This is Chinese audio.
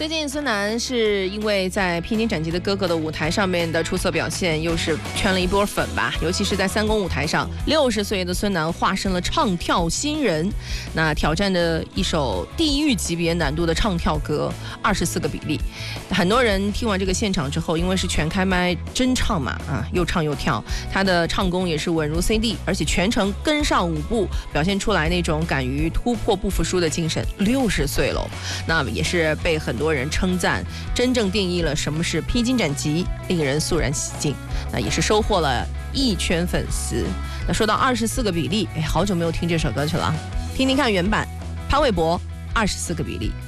最近孙楠是因为在《披荆斩棘的哥哥》的舞台上面的出色表现，又是圈了一波粉吧。尤其是在三公舞台上，60岁的孙楠化身了唱跳新人，那挑战的一首地狱级别难度的唱跳歌，24个比例。很多人听完这个现场之后，因为是全开麦真唱嘛，又唱又跳，他的唱功也是稳如 CD， 而且全程跟上舞步，表现出来那种敢于突破不服输的精神。60岁了，那也是被很多人称赞，真正定义了什么是披荆斩棘，令人肃然起敬。那也是收获了一圈粉丝。那说到24个比例，好久没有听这首歌曲了，听听看原版，潘玮柏24个比例。